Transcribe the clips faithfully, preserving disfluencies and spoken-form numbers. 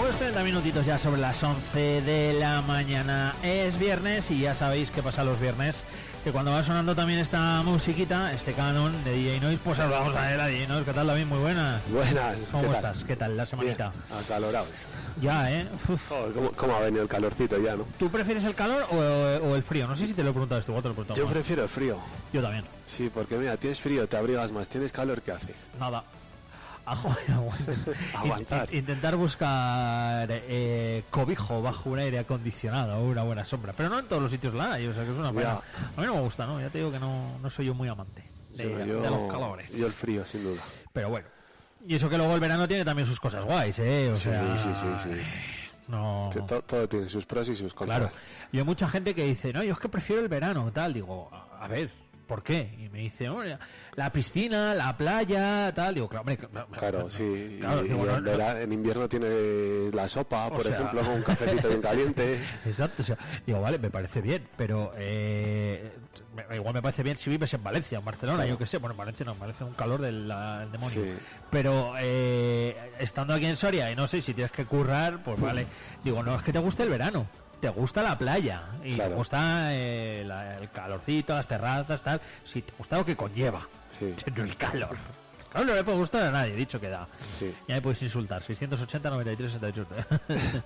Pues treinta minutitos ya sobre las once de la mañana. Es viernes y ya sabéis qué pasa los viernes, que cuando va sonando también esta musiquita, este canon de D J Noise, pues hablamos a él, a D J Noise. ¿Qué tal, David? Muy buenas. Buenas. ¿Cómo ¿qué estás? Tal? ¿Qué tal la semanita? Bien, acalorados. Ya, ¿eh? Oh, ¿cómo, ¿Cómo ha venido el calorcito ya, no? ¿Tú prefieres el calor o, o el frío? No sé si te lo he preguntado esto o te lo he preguntado. Yo más. prefiero el frío. Yo también. Sí, porque mira, tienes frío, te abrigas más, tienes calor, ¿qué haces? Nada. Ajo, aguantar. Intentar buscar eh, cobijo bajo un aire acondicionado o una buena sombra, pero no en todos los sitios la hay, o sea que es una pena. A mí no me gusta, ¿no? Ya te digo que no, no soy yo muy amante de, yo, yo, de los calores. Yo el frío, sin duda. Pero bueno, y eso que luego el verano tiene también sus cosas guays, ¿eh? O sí, sea, sí, sí, sí. No. Todo, todo tiene sus pros y sus contras. Claro. Y hay mucha gente que dice, no, yo es que prefiero el verano, tal. Digo, a, a ver. ¿Por qué? Y me dice, oh, la piscina, la playa, tal. Digo, claro, hombre, claro, claro no, sí. Claro, y, digo, y no, en, verano, en invierno tienes la sopa, por sea, ejemplo, un cafecito bien caliente. Exacto, o sea, digo, vale, me parece bien, pero eh, igual me parece bien si vives en Valencia, en Barcelona, claro. Yo qué sé. Bueno, en Valencia no, en Valencia es un calor del, del demonio. Sí. Pero eh, estando aquí en Soria, y no sé si tienes que currar, pues Uf. Vale. Digo, no, es que te gusta el verano. Te gusta la playa y claro. Te gusta eh, la, el calorcito, las terrazas, tal. Si te gusta lo que conlleva, sí. No el calor. Claro, no le puede gustar a nadie, dicho que da. Sí. Ya me puedes insultar. seiscientos ochenta, noventa y tres, sesenta y ocho.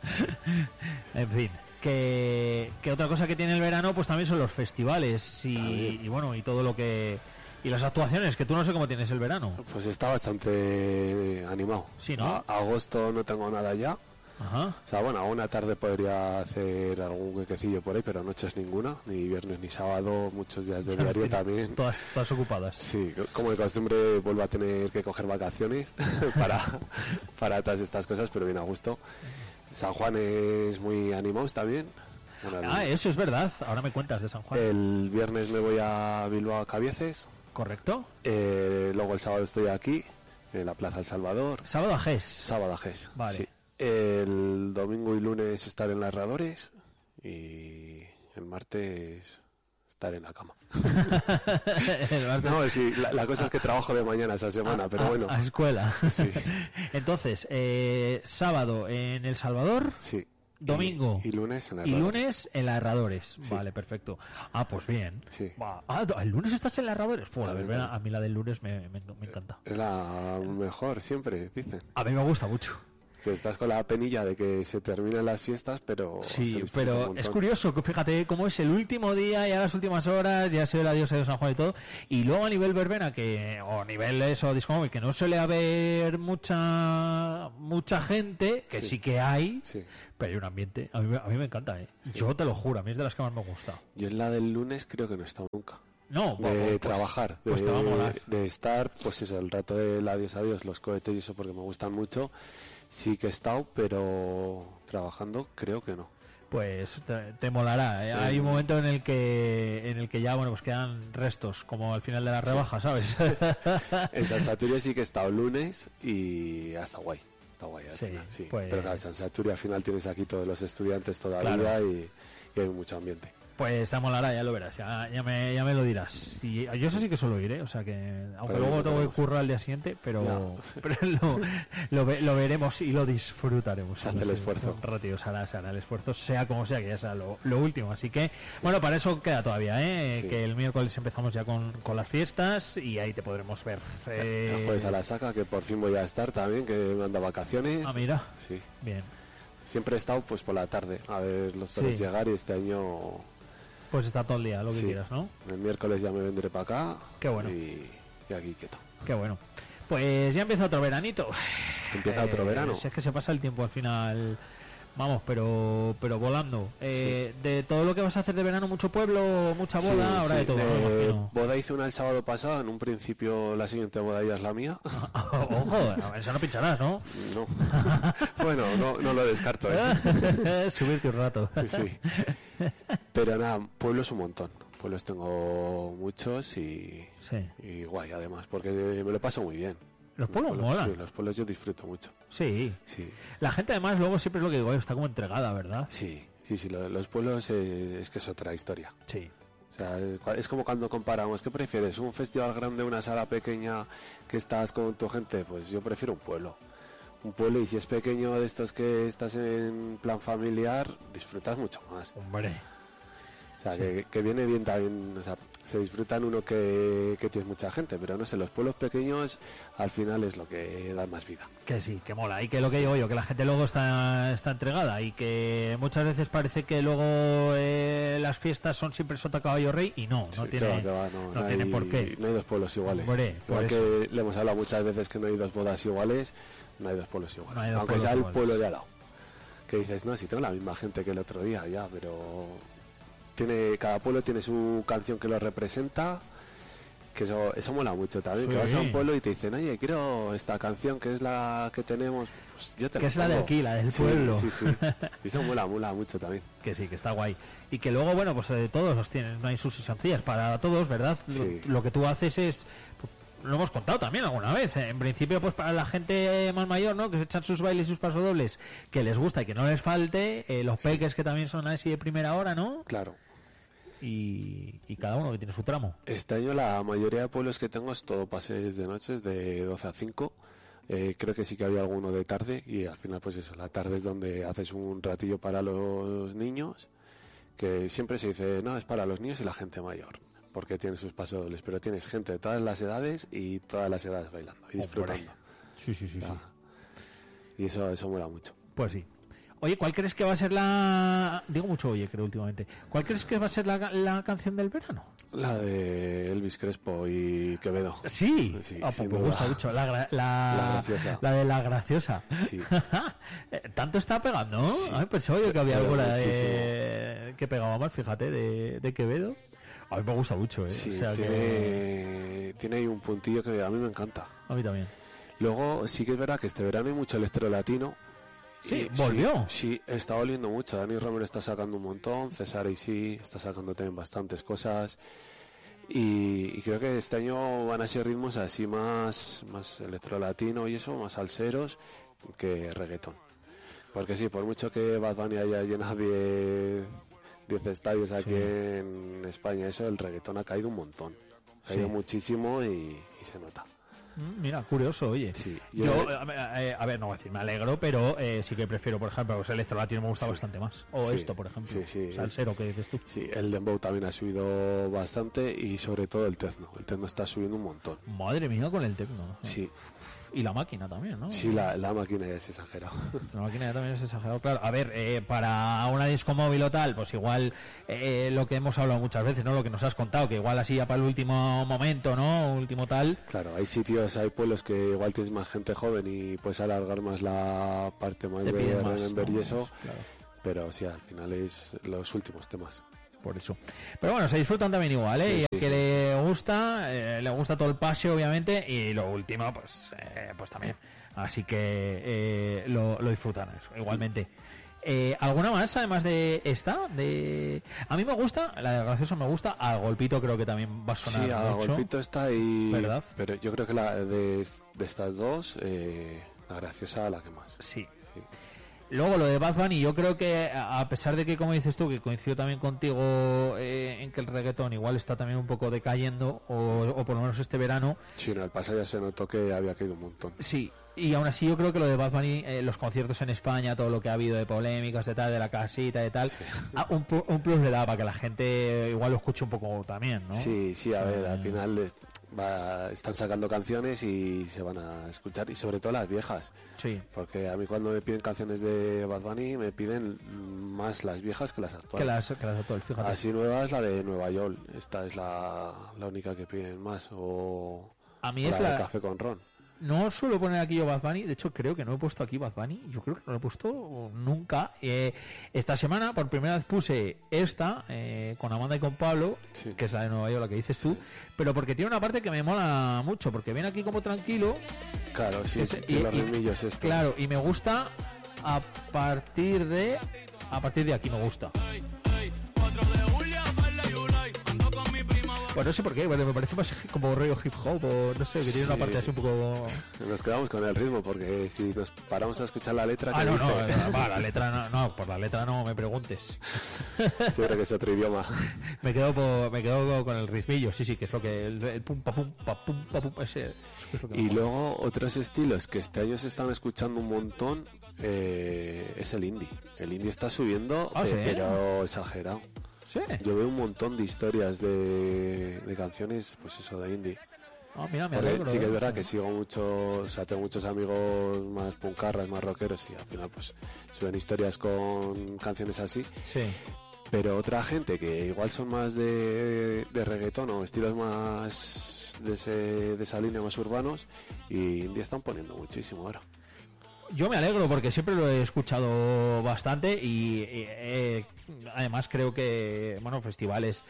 En fin. Que, que otra cosa que tiene el verano, pues también son los festivales y, y bueno, y todo lo que... Y las actuaciones, que tú no sé cómo tienes el verano. Pues está bastante animado. Sí, ¿no? A, agosto no tengo nada ya. Ajá. O sea, bueno, una tarde podría hacer algún huequecillo por ahí, pero noches ninguna, ni viernes ni sábado, muchos días de diario también. Todas, todas ocupadas. Sí, como de costumbre vuelvo a tener que coger vacaciones para, para todas estas cosas, pero bien a gusto. San Juan es muy animado también. Bueno, ah, el, eso es verdad, ahora me cuentas de San Juan. El viernes me voy a Bilbao a Cabieces. Correcto. Eh, luego el sábado estoy aquí, en la Plaza El Salvador. ¿Sábado a Gés? Sábado a Gés, vale. Sí. El domingo y lunes estar en las Herradores y el martes estar en la cama. el martes... No, sí, la, la cosa es que trabajo de mañana esa semana, a, pero a, bueno. A escuela. Sí. Entonces, eh, sábado en El Salvador. Sí. Domingo y, y lunes en la y lunes en la Herradores. Sí. Vale, perfecto. Ah, pues bien. Sí. Ah, ¿el lunes estás en la Herradores? Pues a, ver, a mí la del lunes me, me, me encanta. Es la mejor siempre, dicen. A mí me gusta mucho. Que estás con la penilla de que se terminan las fiestas, pero... Sí, pero es curioso, que fíjate cómo es el último día, ya las últimas horas, ya se ve el adiós a San Juan y todo, y luego a nivel verbena, que o a nivel eso, disco móvil, que no suele haber mucha mucha gente, que sí, sí que hay, sí. Pero hay un ambiente, a mí, a mí me encanta, ¿eh? Sí. Yo te lo juro, a mí es de las que más me gusta. Yo en la del lunes creo que no he estado nunca. No, de bueno, pues, trabajar, de, pues te va a molar. De estar, pues eso, el rato del adiós, adiós, los cohetes y eso porque me gustan mucho. Sí que he estado, pero trabajando creo que no. Pues te, te molará, ¿eh? Sí. Hay un momento en el que en el que ya bueno pues quedan restos como al final de la rebaja, sí. ¿Sabes? En San Saturio sí que he estado lunes y hasta guay, está guay al sí, final, sí. Pues... Pero claro, en San Saturio al final tienes aquí todos los estudiantes todavía, claro. y, y hay mucho ambiente. Pues te molará, ya lo verás, ya, ya, me, ya me lo dirás. Y yo eso sí que suelo ir, ¿eh? O sea que, aunque pero luego tengo que currar al día siguiente, pero, no. pero lo, lo, ve, lo veremos y lo disfrutaremos. Se hace el esfuerzo. Un ratito se hará, se hará el esfuerzo, sea como sea, que ya sea lo, lo último. Así que, sí. Bueno, para eso queda todavía, ¿eh? Sí. Que el miércoles empezamos ya con, con las fiestas y ahí te podremos ver. Eh... El jueves a la saca, que por fin voy a estar también, que me ando vacaciones. Ah, mira. Sí. Bien. Siempre he estado pues por la tarde a ver los toros sí. llegar y este año... Pues está todo el día, lo que sí. quieras, ¿no? El miércoles ya me vendré para acá. Qué bueno. Y, y aquí quieto. Qué bueno. Pues ya empieza otro veranito. Empieza eh, otro verano. Si es que se pasa el tiempo al final, vamos, pero pero volando. Eh, sí. De todo lo que vas a hacer de verano, mucho pueblo, mucha boda, sí, ahora sí. de todo. Eh, ¿no? Boda hice una el sábado pasado, en un principio la siguiente boda ya es la mía. Ojo, esa no pincharás, ¿no? No. Bueno, no, no lo descarto. ¿eh? Subirte un rato. Sí. Pero nada, pueblos un montón. Pueblos tengo muchos y, sí. y guay además, porque me lo paso muy bien. Los pueblos, los pueblos molan. Sí, los pueblos yo disfruto mucho. Sí. Sí. La gente además luego siempre es lo que digo, está como entregada, ¿verdad? Sí, sí, sí. Lo, los pueblos eh, es que es otra historia. Sí. O sea, es como cuando comparamos, ¿qué prefieres? ¿Un festival grande, una sala pequeña que estás con tu gente? Pues yo prefiero un pueblo. un pueblo, y si es pequeño de estos que estás en plan familiar, disfrutas mucho más. Hombre. O sea, Sí. que, que viene bien también, o sea, se disfruta en uno que, que tienes mucha gente, pero no sé, los pueblos pequeños al final es lo que da más vida. Que sí, que mola. Y que lo que digo yo, que la gente luego está, está entregada y que muchas veces parece que luego eh, las fiestas son siempre sota, caballo, rey, y no, no Sí, tiene, que va, que va, no, no no tiene hay, por qué. No hay dos pueblos iguales. Hombre, Igual por que eso. le hemos hablado muchas veces que no hay dos bodas iguales, no hay dos pueblos iguales. No hay dos Aunque pueblos sea el iguales. pueblo de al lado. Que dices, no, si tengo la misma gente que el otro día, ya, pero tiene cada pueblo tiene su canción que lo representa, que eso, eso mola mucho también, Sí. que vas a un pueblo y te dicen, oye, quiero esta canción que es la que tenemos, pues yo te Que la es la de pongo. aquí, la del Sí, pueblo. Sí, sí, y eso mola, mola mucho también. Que sí, que está guay. Y que luego, bueno, pues eh, todos los tienen, no hay sus sencillas para todos, ¿verdad? Sí. Lo, lo que tú haces es, pues, lo hemos contado también alguna vez, eh, en principio pues para la gente más mayor, ¿no? Que se echan sus bailes y sus pasodobles, que les gusta y que no les falte, eh, los Sí. peques que también son así de primera hora, ¿no? Claro. Y, y cada uno que tiene su tramo. Este año la mayoría de pueblos que tengo es todo pases de noches de doce a cinco. Eh, creo que sí que había alguno de tarde, y al final pues eso, la tarde es donde haces un ratillo para los niños, que siempre se dice, no, es para los niños y la gente mayor, porque tiene sus pasodobles, pero tienes gente de todas las edades y todas las edades bailando y disfrutando. Sí, sí, sí, O sea, sí. Y eso, eso mola mucho. Pues sí. Oye, ¿cuál crees que va a ser la... Digo mucho oye, creo, últimamente. ¿Cuál crees que va a ser la, la canción del verano? La de Elvis Crespo y Quevedo. Sí, Sí, Ah, pues sin me duda. gusta mucho. La, gra- la, La graciosa. La de la graciosa. Sí. Eh, Tanto está pegando, ¿no? Sí. Ay, pensaba yo que había Pero alguna muchísimo. de... que pegaba más, fíjate, de, de Quevedo. A mí me gusta mucho, ¿eh? Sí, O sea, tiene, que... tiene ahí un puntillo que a mí me encanta. A mí también. Luego sí que es verdad que este verano hay mucho electro latino. Sí, Y volvió. Sí, sí, está oliendo mucho. Dani Romero está sacando un montón, César y sí, está sacando también bastantes cosas. Y, y creo que este año van a ser ritmos así más, más electro latino y eso, más salseros que reggaetón. Porque sí, por mucho que Bad Bunny haya llenado diez estadios aquí Sí. en España, eso, el reggaetón ha caído un montón. Ha caído Sí. muchísimo y, y se nota. Mm, Mira, curioso, oye. Sí, Yo, yo- eh, eh, a ver, no voy a decir, me alegro, pero eh, sí que prefiero, por ejemplo, pues el electro latino me gusta Sí. bastante más. O Sí. esto, por ejemplo. Sí, sí. Salsero, ¿qué dices tú? Sí, el dembow también ha subido bastante y sobre todo el techno. El techno está subiendo un montón. Madre mía con el tecno. Sí, Y la máquina también, ¿no? sí, la, la máquina es exagerada. La máquina ya también es exagerado, claro. A ver, eh, para una disco móvil o tal, pues igual eh, lo que hemos hablado muchas veces, ¿no? Lo que nos has contado, que igual así ya para el último momento, ¿no? Último tal. Claro, hay sitios, hay pueblos que igual tienes más gente joven y puedes alargar más la parte más Te de piden más, Remember ¿no? y eso, Claro, pero sí, al final es los últimos temas. por eso. Pero bueno, se disfrutan también igual, ¿eh? Sí, y sí, al que sí. le gusta, eh, le gusta todo el paseo, obviamente, y lo último, pues, eh, pues también. Así que eh, lo, lo disfrutan, eso, igualmente. Eh, ¿Alguna más, además de esta? De... A mí me gusta, la de Graciosa me gusta, a Golpito creo que también va a sonar Sí, a mucho. golpito está ahí, ¿Verdad? pero yo creo que la de, de estas dos, eh, la graciosa la que más. Sí. Sí. Luego lo de Bad Bunny, yo creo que a a pesar de que, como dices tú, que coincido también contigo eh, en que el reggaetón igual está también un poco decayendo, o, o por lo menos este verano, Sí, no, el pasado ya se notó que había caído un montón. sí. Y aún así yo creo que lo de Bad Bunny, eh, los conciertos en España, todo lo que ha habido de polémicas, de tal, de la casita, de tal, Sí. ah, un, pu- un plus le da para que la gente igual lo escuche un poco también, ¿no? Sí, sí, a ver, Eh, al final eh, va- están sacando canciones y se van a escuchar, y sobre todo las viejas, Sí. porque a mí cuando me piden canciones de Bad Bunny me piden más las viejas que las Que actuales. las, que las actuales, fíjate. Así nuevas, la de Nueva York, esta es la, la única que piden más, o, A mí o es la de la... Café con Ron. No suelo poner aquí yo Bad Bunny, de hecho creo que no he puesto aquí Bad Bunny, yo creo que no lo he puesto nunca. Eh, esta semana por primera vez puse esta eh, con Amanda y con Pablo, Sí. que es la de Nueva York, la que dices tú, pero porque tiene una parte que me mola mucho, porque viene aquí como tranquilo, Claro, sí, Ese- tiene y- los y- ritmillos estos. claro, y me gusta a partir de... A partir de aquí me gusta. cuatro de julio, Verde y Ulay. Ando con mi prima Pues no sé por qué, bueno, me parece más como rollo hip hop o no sé, que tiene sí. una parte así un poco... Nos quedamos con el ritmo porque si nos paramos a escuchar la letra... Ah, no, dice? no, no, va, la letra no, no, por la letra no me preguntes. Seguro que es otro idioma. me quedo por, me quedo con el ritmillo, sí, sí, que es lo que... El, el pum, pa, pum, pa, pum, pa, pum, ese... Es lo que y luego otros estilos que este año se están escuchando un montón eh, es el indie. El indie está subiendo, ¿Ah, eh, sí? pero exagerado. ¿Sí? Yo veo un montón de historias de, de canciones, pues eso, de indie. Ah, mira, me Porque alegro, sí que es ¿eh? verdad que sigo mucho, o sea, tengo muchos amigos más puncarras, más rockeros y al final pues suben historias con canciones así. Sí. Pero otra gente que igual son más de, de reggaetón o estilos más de, ese, de esa línea más urbanos y indie están poniendo muchísimo ahora. Yo me alegro porque siempre lo he escuchado bastante y, y eh, además creo que, bueno, festivales,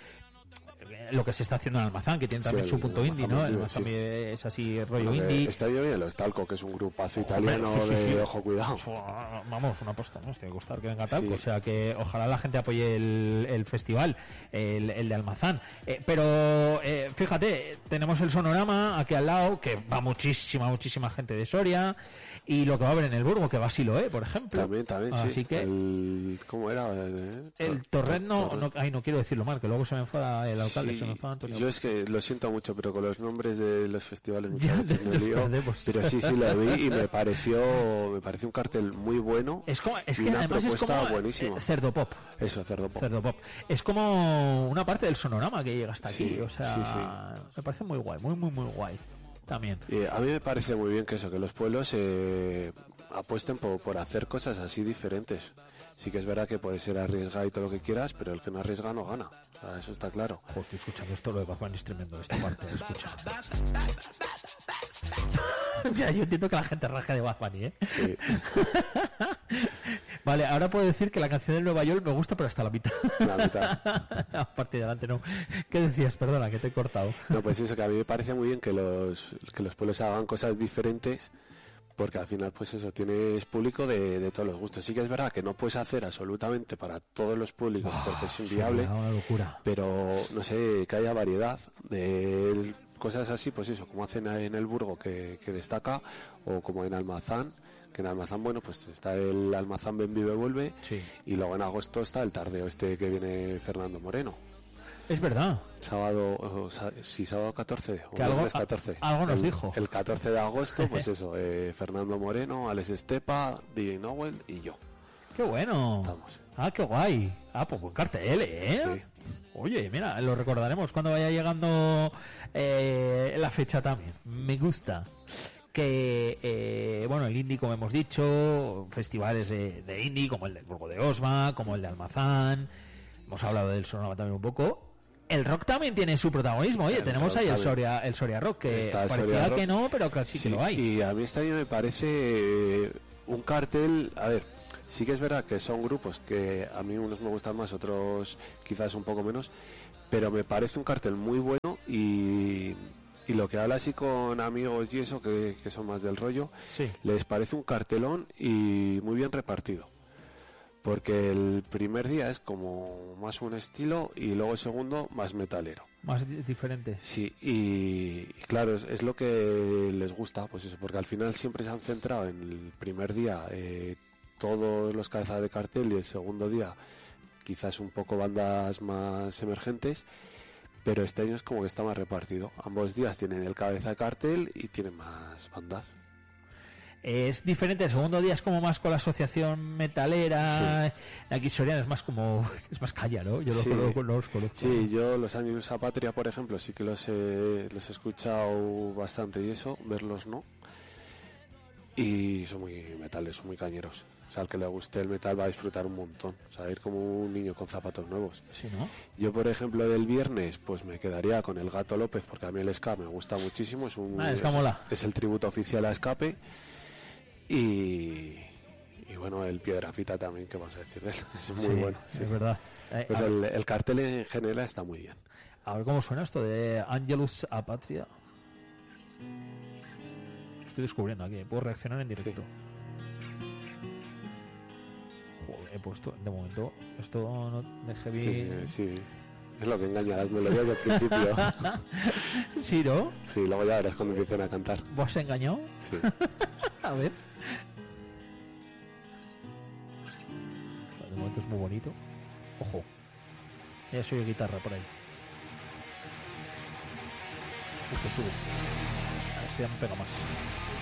lo que se está haciendo en Almazán, que tiene también sí, su punto indie, ¿no? El Almazán sí. Es así, rollo indie. Está yo bien, lo Talco, que es un grupazo italiano sí, sí, sí. de ojo cuidado. Vamos, una aposta, ¿no? Tiene que gustar que venga Talco, sí. o sea que ojalá la gente apoye el, el festival, el, el de Almazán. Eh, pero eh, fíjate, tenemos el Sonorama aquí al lado, que va muchísima, muchísima gente de Soria. Y lo que va a haber en el Burgo, que va Siloé, por ejemplo. También, también, Así sí. que el, ¿Cómo era? El, el Torrent no, no... Ay, no quiero decirlo mal, que luego se me enfada el alcalde, sí, se me enfada Antonio. Yo es que lo siento mucho, pero con los nombres de los festivales muchas veces me lío. Pero sí, sí, lo vi y me pareció me pareció un cartel muy bueno. Es, como, es que una además es como buenísima. Eh, Cerdopop. Eso, Cerdopop. Cerdopop. Es como una parte del Sonorama que llega hasta aquí. Sí, o sea, sí, sí. me parece muy guay, muy, muy, muy guay. También. Eh, a mí me parece muy bien que eso, que los pueblos eh, apuesten por, por hacer cosas así diferentes. Sí que es verdad que puede ser arriesgado y todo lo que quieras, pero el que no arriesga no gana. O sea, eso está claro. Oh, estoy escuchando esto, lo de Bad Bunny es tremendo, esta parte, escucha. O sea, yo entiendo que la gente raja de Bad Bunny, ¿eh? Sí. Vale, ahora puedo decir que la canción de Nueva York me gusta, pero hasta la mitad. La mitad. A partir de adelante no. ¿Qué decías? Perdona, que te he cortado. No, pues eso, que a mí me parece muy bien que los, que los pueblos hagan cosas diferentes, porque al final, pues eso, tienes público de, de todos los gustos. Sí que es verdad que no puedes hacer absolutamente para todos los públicos, oh, porque es inviable. Una locura. Pero, no sé, que haya variedad de cosas así, pues eso, como hacen en el Burgo, que, que destaca, o como en Almazán, que en Almazán, bueno, pues está el Almazán Ven Vive Vuelve, sí. Y luego en agosto está el tardeo este que viene Fernando Moreno. Es verdad. Sábado, o sea, sí, sábado catorce, o algo, viernes catorce. A, algo nos el, dijo. El catorce de agosto, pues eso, eh, Fernando Moreno, Alex Estepa, D J Nowell y yo. ¡Qué bueno! Estamos. Ah, qué guay. Ah, pues buen cartel, ¿eh? Sí. Oye, mira, lo recordaremos cuando vaya llegando eh, la fecha también. Me gusta. Que, eh, bueno, el indie, como hemos dicho, festivales de, de indie, como el del Burgo de Osma, como el de Almazán, hemos hablado del Sonora también un poco. El rock también tiene su protagonismo. Oye, el tenemos ahí el Soria, el Soria Rock, que Está parecía Soria que Rock. no, pero casi Sí, que lo hay. Y a mí este año me parece un cartel, a ver, sí que es verdad que son grupos que a mí unos me gustan más, otros quizás un poco menos, pero me parece un cartel muy bueno y... Y lo que habla así con amigos y eso, que, que son más del rollo, sí. Les parece un cartelón y muy bien repartido. Porque el primer día es como más un estilo y luego el segundo más metalero. Más di- diferente. Sí, y, y claro, es, es lo que les gusta, pues eso, porque al final siempre se han centrado en el primer día eh, todos los cabezas de cartel y el segundo día quizás un poco bandas más emergentes. Pero este año es como que está más repartido. Ambos días tienen el cabeza de cartel y tienen más bandas. Es diferente, el segundo día es como más con la asociación metalera. Sí. Aquí Soriano es más como, es más calla, ¿no? Yo sí. los, los conozco. Sí, yo los años a Patria, por ejemplo, sí que los he, los he escuchado bastante y eso, verlos no. Y son muy metales, son muy cañeros. O sea, al que le guste el metal va a disfrutar un montón. O sea, ir como un niño con zapatos nuevos. Sí, ¿no? Yo, por ejemplo, del viernes, pues me quedaría con el Gato López, porque a mí el ska me gusta muchísimo. Es un ah, es, es el tributo oficial a Escape. Y, y bueno, el Piedrafita también, ¿qué vas a decir de él? Es muy sí, bueno. Sí, es verdad. Eh, pues el, el cartel en general está muy bien. A ver cómo suena esto de Angelus Apatria. Estoy descubriendo aquí, puedo reaccionar en directo. Sí. Joder, he puesto, de momento, esto no de heavy. Sí, sí. Es lo que engaña, las melodías del principio. Sí, ¿no? Sí, luego ya verás cuando empiecen a cantar. ¿Vos se engañó? Sí. A ver. De momento es muy bonito. Ojo. Ya soy guitarra por ahí. Uf, que sube. Esto ya me pega más.